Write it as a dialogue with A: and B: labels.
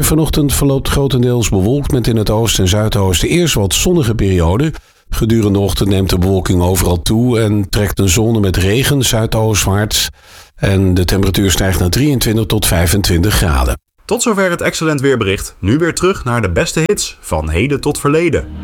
A: Vanochtend verloopt grotendeels bewolkt met in het oosten en zuidoosten eerst wat zonnige perioden. Gedurende de ochtend neemt de bewolking overal toe en trekt een zone met regen zuidoostwaarts. En de temperatuur stijgt naar 23 tot 25 graden.
B: Tot zover het Excellent Weerbericht. Nu weer terug naar de beste hits van heden tot verleden.